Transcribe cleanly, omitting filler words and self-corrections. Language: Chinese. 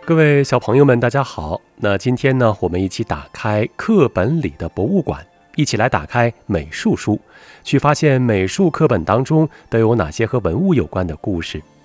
各位小朋友们，大家好。那今天呢，我们一起打开课本里的博物馆，一起来打开美术书，去发现美术课本当中都有哪些和文物有关的故事。